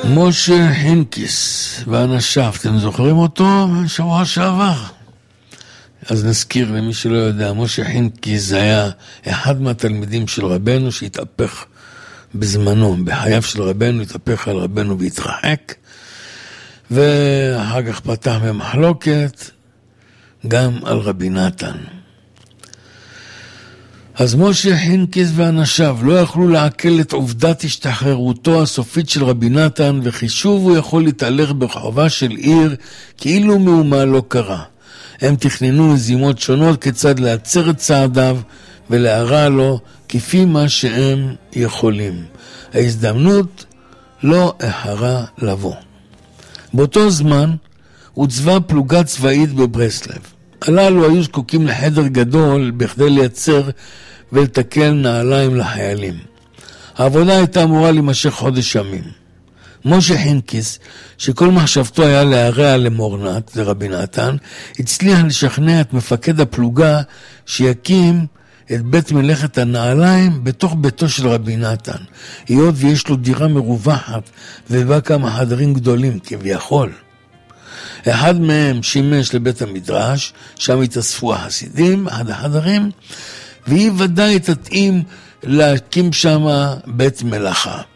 משה חינקיס ואנשיו, אתם זוכרים אותו מהשבוע שעבר? אז נזכיר למי שלא יודע, משה חינקיס היה אחד מהתלמידים של רבנו שהתהפך בזמנו, בחייו של רבנו, התהפך על רבנו והתרחק, ואחר כך פתח במחלוקת גם על רבי נתן. אז משה חינקיס ואנשיו לא יכלו לעכל את עובדת השתחררותו הסופית של רבי נתן, וחישוב הוא יכול להתהלך ברחובה של עיר כאילו מאומה לא קרה. הם תכננו מזימות שונות כיצד לעצר את צעדיו ולהרע לו כפי מה שהם יכולים. ההזדמנות לא איחרה לבוא. באותו זמן הוצבה פלוגה צבאית בברסלב. הללו היו זקוקים לחדר גדול בכדי לייצר ולתקל נעליים לחיילים. העבודה הייתה אמורה להימשך חודש ימים. משה חינקיס, שכל מחשבתו היה להרע למורנת, לרבי נתן, הצליח לשכנע את מפקד הפלוגה שיקים את בית מלאכת הנעליים בתוך ביתו של רבי נתן, היות ויש לו דירה מרווחת ובה כמה חדרים גדולים כביכול. אחד מהם שימש לבית המדרש, שם התאספו החסידים, אחד החדרים, והיא ודאי תתאים להקים שם בית מלאכה.